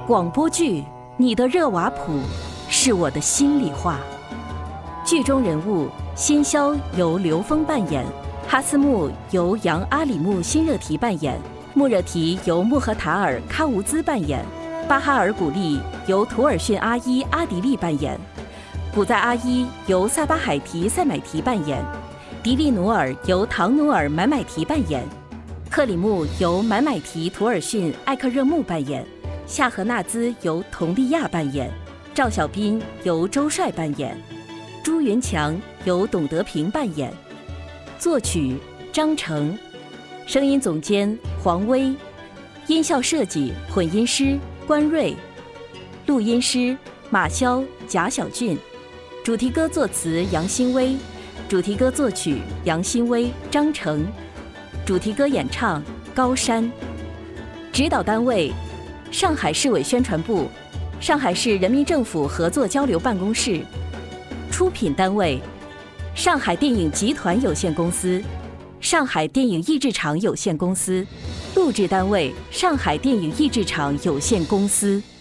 广播剧《你的热瓦普》是我的心里话。剧中人物仙霄由刘峰扮演，哈斯木由杨阿里木辛热提扮演，穆热提由穆赫塔尔喀吾兹扮演，巴哈尔古丽由图尔逊阿伊阿迪利扮演，古在阿伊由萨巴海提塞买提扮演，迪利努尔由唐努尔买买提扮演，克里木由买买提图尔逊艾克热木扮演，夏荷纳兹由佟丽娅扮演，赵小彬由周帅扮演，朱云强由董德平扮演，作曲张成，声音总监黄威，音效设计混音师关瑞，录音师马潇贾小俊，主题歌作词杨新威，主题歌作曲杨新威张成，主题歌演唱高山，指导单位上海市委宣传部，上海市人民政府合作交流办公室，出品单位上海电影集团有限公司，上海电影译制厂有限公司，录制单位上海电影译制厂有限公司。